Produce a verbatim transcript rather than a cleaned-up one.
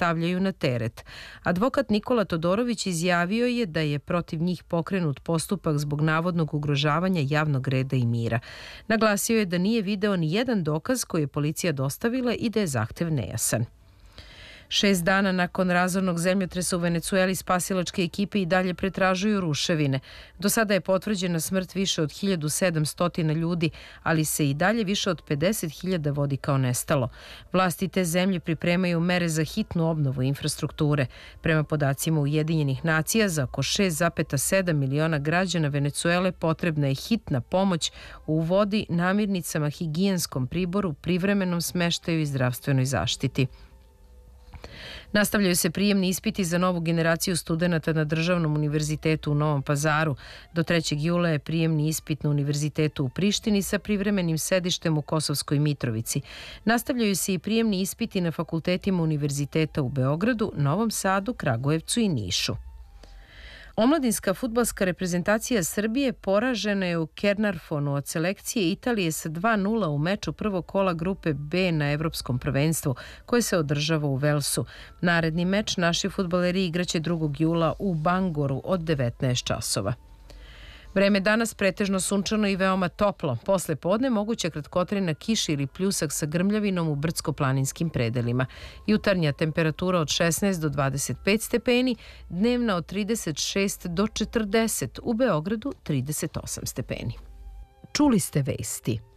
stavljaju na teret. Advokat Nikola Todorović izjavio je da je protiv njih pokrenut postupak zbog navodnog ugrožavanja javnog reda i mira. Naglasio je da nije video ni jedan dokaz koji je policija dostavila i da je zahtev nejasan. Šest dana nakon razornog zemljotresa u Venecueli spasilačke ekipe i dalje pretražuju ruševine. Do sada je potvrđena smrt više od hiljadu sedamsto ljudi, ali se i dalje više od pedeset hiljada vodi kao nestalo. Vlasti te zemlje pripremaju mere za hitnu obnovu infrastrukture. Prema podacima Ujedinjenih nacija, za oko šest zarez sedam miliona građana Venecuele potrebna je hitna pomoć u vodi, namirnicama, higijenskom priboru, privremenom smeštaju i zdravstvenoj zaštiti. Nastavljaju se prijemni ispiti za novu generaciju studenata na Državnom univerzitetu u Novom Pazaru. Do trećeg jula je prijemni ispit na univerzitetu u Prištini sa privremenim sedištem u Kosovskoj Mitrovici. Nastavljaju se i prijemni ispiti na fakultetima univerziteta u Beogradu, Novom Sadu, Kragujevcu i Nišu. Omladinska fudbalska reprezentacija Srbije poražena je u Kernarfonu od selekcije Italije sa dva nula u meču prvog kola grupe B na Evropskom prvenstvu, koje se održava u Velsu. Naredni meč naši fudbaleri igraće drugog jula u Bangoru od devetnaest časova. Vreme danas pretežno sunčano i veoma toplo. Posle podne moguća kratkotrajna kiša ili pljusak sa grmljavinom u brdsko-planinskim predelima. Jutarnja temperatura od šesnaest do dvadeset pet stepeni, dnevna od trideset šest do četrdeset, u Beogradu trideset osam stepeni. Čuli ste vesti.